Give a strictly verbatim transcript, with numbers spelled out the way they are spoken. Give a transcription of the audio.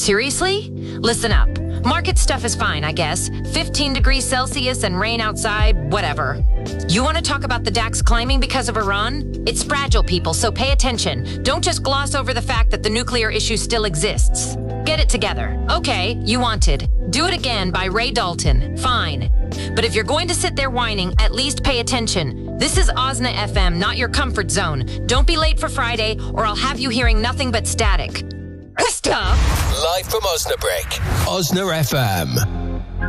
Seriously? Listen up. Market stuff is fine, I guess. fifteen degrees Celsius and rain outside, whatever. You want to talk about the DAX climbing because of Iran? It's fragile, people, so pay attention. Don't just gloss over the fact that the nuclear issue still exists. Get it together. Okay, you wanted Do It Again by Ray Dalton. Fine. But if you're going to sit there whining, at least pay attention. This is Osna F M, not your comfort zone. Don't be late for Friday, or I'll have you hearing nothing but static. Stop. Live from Osnabrück. Osna F M.